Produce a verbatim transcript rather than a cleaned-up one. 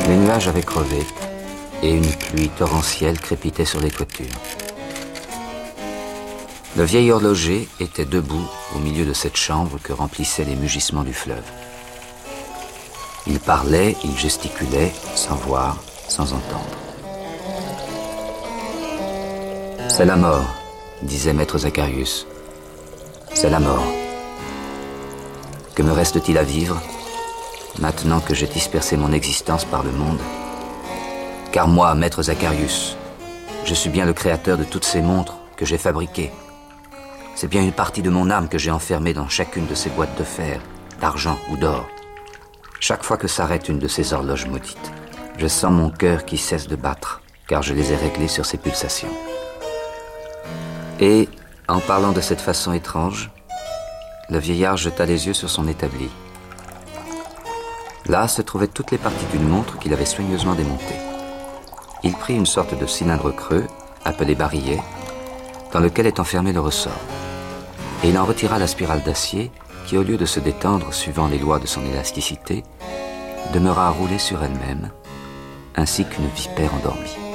Les nuages avaient crevé et une pluie torrentielle crépitait sur les toitures. Le vieil horloger était debout au milieu de cette chambre que remplissaient les mugissements du fleuve. Il parlait, il gesticulait, sans voir, sans entendre. « C'est la mort, disait maître Zacharius. C'est la mort. Que me reste-t-il à vivre, maintenant que j'ai dispersé mon existence par le monde? Car moi, maître Zacharius, je suis bien le créateur de toutes ces montres que j'ai fabriquées. C'est bien une partie de mon âme que j'ai enfermée dans chacune de ces boîtes de fer, d'argent ou d'or. Chaque fois que s'arrête une de ces horloges maudites, je sens mon cœur qui cesse de battre, car je les ai réglées sur ses pulsations. Et, en parlant de cette façon étrange, le vieillard jeta les yeux sur son établi. Là se trouvaient toutes les parties d'une montre qu'il avait soigneusement démontée. Il prit une sorte de cylindre creux, appelé barillet, dans lequel est enfermé le ressort. Et il en retira la spirale d'acier qui, au lieu de se détendre suivant les lois de son élasticité, demeura roulée sur elle-même, ainsi qu'une vipère endormie.